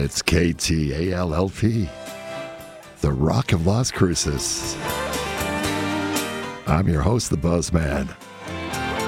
It's KTALLP, the Rock of Las Cruces. I'm your host, the Buzzman.